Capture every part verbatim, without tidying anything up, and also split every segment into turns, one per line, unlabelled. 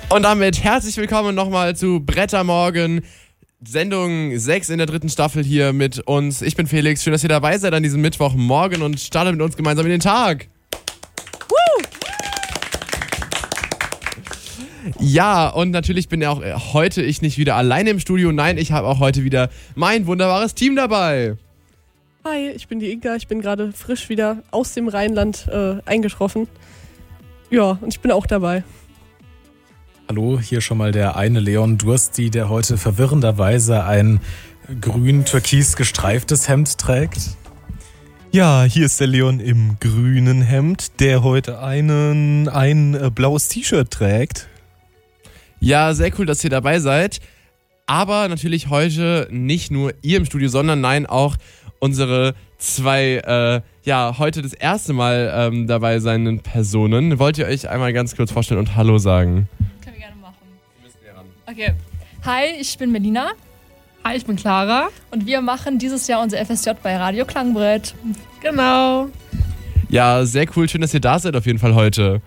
Und damit herzlich willkommen nochmal zu Brettermorgen, Sendung sechs in der dritten Staffel hier mit uns. Ich bin Felix, schön, dass ihr dabei seid an diesem Mittwochmorgen und startet mit uns gemeinsam in den Tag. Woo! Ja, und natürlich bin auch heute ich nicht wieder alleine im Studio. Nein, ich habe auch heute wieder mein wunderbares Team dabei.
Hi, ich bin die Inga, ich bin gerade frisch wieder aus dem Rheinland äh, eingetroffen. Ja, und ich bin auch dabei.
Hallo, hier schon mal der eine Leon Dursti, der heute verwirrenderweise ein grün-türkis gestreiftes Hemd trägt.
Ja, hier ist der Leon im grünen Hemd, der heute einen, ein äh, blaues T-Shirt trägt.
Ja, sehr cool, dass ihr dabei seid. Aber natürlich heute nicht nur ihr im Studio, sondern nein, auch unsere zwei, äh, ja, heute das erste Mal ähm, dabei seienden Personen. Wollt ihr euch einmal ganz kurz vorstellen und Hallo sagen?
Können wir gerne machen. Wir müssen hier ran. Okay. Hi, ich bin Melina.
Hi, ich bin Clara.
Und wir machen dieses Jahr unser F S J bei Radio Klangbrett.
Genau.
Ja, sehr cool. Schön, dass ihr da seid auf jeden Fall heute.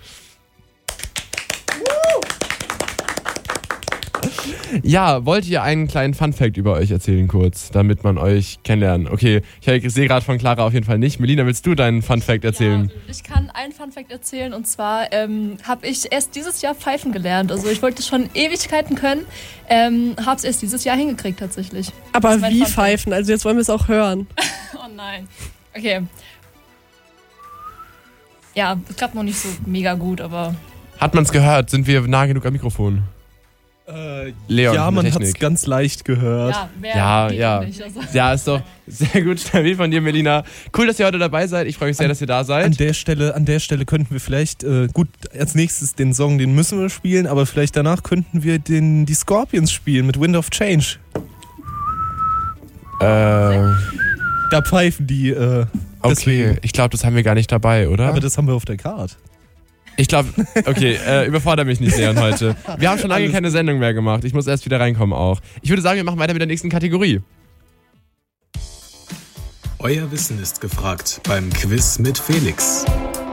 Ja, wollt ihr einen kleinen Funfact über euch erzählen kurz, damit man euch kennenlernt? Okay, ich sehe gerade von Clara auf jeden Fall nicht. Melina, willst du deinen Funfact erzählen?
Ja, ich kann einen Funfact erzählen und zwar ähm, habe ich erst dieses Jahr pfeifen gelernt. Also ich wollte schon Ewigkeiten können, ähm, habe es erst dieses Jahr hingekriegt tatsächlich.
Aber wie Funfact. Pfeifen? Also jetzt wollen wir es auch hören.
Oh nein. Okay. Ja, es klappt noch nicht so mega gut, aber...
Hat man es gehört? Sind wir nah genug am Mikrofon?
Äh,
Leon,
ja, man hat
Technik.
es ganz leicht gehört.
Ja, mehr
ja,
geht
ja.
nicht, also.
Ja, ist doch sehr gut, stabil von dir, Melina. Cool, dass ihr heute dabei seid. Ich freue mich sehr,
an,
dass ihr da seid.
An der Stelle, an der Stelle könnten wir vielleicht, äh, gut, als nächstes den Song, den müssen wir spielen, aber vielleicht danach könnten wir den, die Scorpions spielen mit Wind of Change.
Äh,
da pfeifen die, äh,
okay,
deswegen.
ich glaube, das haben wir gar nicht dabei, oder?
Aber das haben wir auf der Karte.
Ich glaube, okay, äh, überfordere mich nicht, Leon, heute. Wir haben schon lange keine Sendung mehr gemacht. Ich muss erst wieder reinkommen auch. Ich würde sagen, wir machen weiter mit der nächsten Kategorie.
Euer Wissen ist gefragt beim Quiz mit Felix.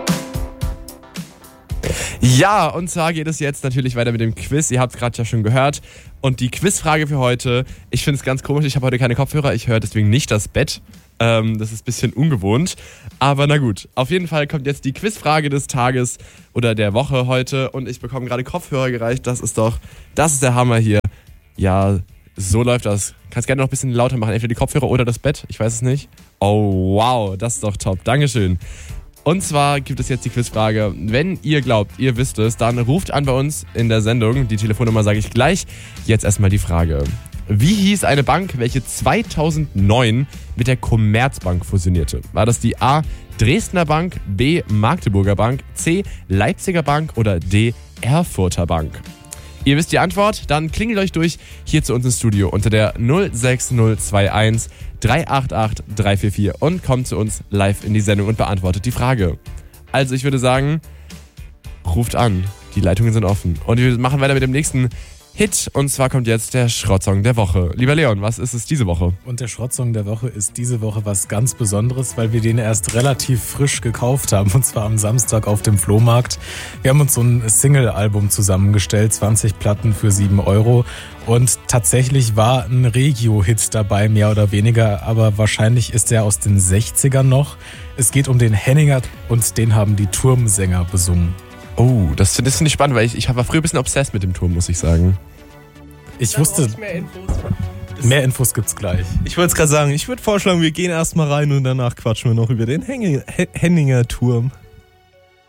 Ja, und zwar geht es jetzt natürlich weiter mit dem Quiz. Ihr habt es gerade ja schon gehört. Und die Quizfrage für heute, ich finde es ganz komisch, ich habe heute keine Kopfhörer, ich höre deswegen nicht das Bett. Ähm, das ist ein bisschen ungewohnt. Aber na gut, auf jeden Fall kommt jetzt die Quizfrage des Tages oder der Woche heute. Und ich bekomme gerade Kopfhörer gereicht. Das ist doch, das ist der Hammer hier. Ja, so läuft das. Kannst gerne noch ein bisschen lauter machen, entweder die Kopfhörer oder das Bett, ich weiß es nicht. Oh wow, das ist doch top, Dankeschön. Und zwar gibt es jetzt die Quizfrage, wenn ihr glaubt, ihr wisst es, dann ruft an bei uns in der Sendung. Die Telefonnummer sage ich gleich. Jetzt erstmal die Frage. Wie hieß eine Bank, welche zweitausendneun mit der Commerzbank fusionierte? War das die A. Dresdner Bank, B. Magdeburger Bank, C. Leipziger Bank oder D. Erfurter Bank? Ihr wisst die Antwort? Dann klingelt euch durch hier zu uns ins Studio unter der null sechs null zwei eins drei acht acht drei vier vier und kommt zu uns live in die Sendung und beantwortet die Frage. Also ich würde sagen, ruft an. Die Leitungen sind offen. Und wir machen weiter mit dem nächsten Hit. Und zwar kommt jetzt der Schrottsong der Woche. Lieber Leon, was ist es diese Woche?
Und der Schrottsong der Woche ist diese Woche was ganz Besonderes, weil wir den erst relativ frisch gekauft haben. Und zwar am Samstag auf dem Flohmarkt. Wir haben uns so ein Single-Album zusammengestellt, zwanzig Platten für sieben Euro. Und tatsächlich war ein Regio-Hit dabei, mehr oder weniger. Aber wahrscheinlich ist der aus den sechzigern noch. Es geht um den Henninger und den haben die Turmsänger besungen.
Oh, das, das finde ich spannend, weil ich, ich war früher ein bisschen obsessed mit dem Turm, muss ich sagen.
Ich wusste,
mehr Infos.
mehr Infos gibt's gleich.
Ich wollte es gerade sagen, ich würde vorschlagen, wir gehen erstmal rein und danach quatschen wir noch über den Henninger Turm.